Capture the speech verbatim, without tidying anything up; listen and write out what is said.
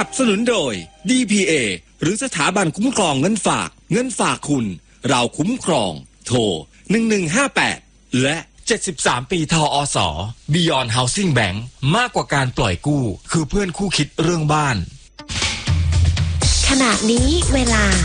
นับสนุนโดย ดี พี เอ หรือสถาบันคุ้มครองเงินฝากเงินฝากคุณเราคุ้มครองโทรหนึ่งหนึ่งห้าแปดและเจ็ดสิบสามปีทอส Beyond Housing Bank มากกว่าการปล่อยกู้คือเพื่อนคู่คิดเรื่องบ้านขณะนี้เวลา